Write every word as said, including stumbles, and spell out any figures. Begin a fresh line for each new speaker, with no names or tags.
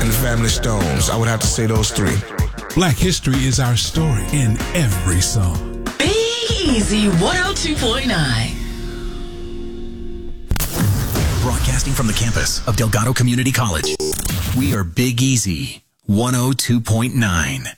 and the Family Stones. I would have to say those three.
Black history is our story in every song.
Big Easy one oh two point nine.
Broadcasting from the campus of Delgado Community College, we are Big Easy one oh two point nine.